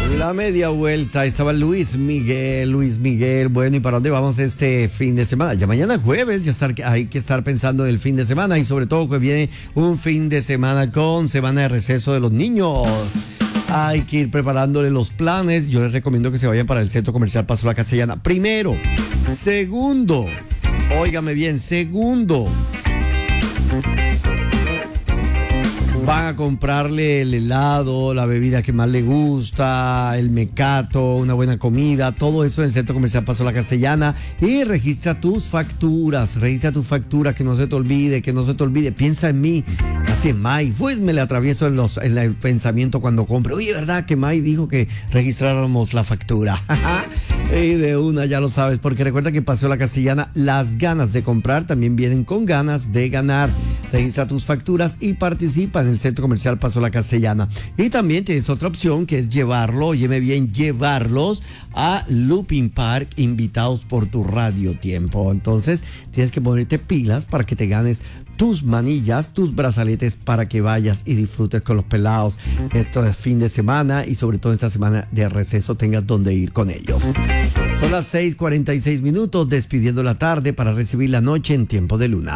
La media vuelta, estaba Luis Miguel, bueno, ¿y para dónde vamos este fin de semana? Ya mañana es jueves, hay que estar pensando en el fin de semana y sobre todo que viene un fin de semana con semana de receso de los niños. Hay que ir preparándole los planes. Yo les recomiendo que se vayan para el Centro Comercial Paso La Castellana. Primero. Segundo. Óigame bien. Segundo. Van a comprarle el helado, la bebida que más le gusta, el mecato, una buena comida, todo eso en el Centro Comercial Paso La Castellana. Y registra tus facturas, que no se te olvide, piensa en mí. Así es, May, pues me le atravieso en el pensamiento cuando compre. Oye, ¿verdad que May dijo que registráramos la factura? Y de una, ya lo sabes, porque recuerda que Paso La Castellana, las ganas de comprar también vienen con ganas de ganar. Registra tus facturas y participa en el Centro Comercial Paso La Castellana. Y también tienes otra opción que es llevarlos a Looping Park, invitados por tu Radio Tiempo. Entonces tienes que ponerte pilas para que te ganes tus manillas, tus brazaletes para que vayas y disfrutes con los pelados esto es fin de semana y sobre todo esta semana de receso tengas donde ir con ellos. Son las 6:46, despidiendo la tarde para recibir la noche en Tiempo de Luna.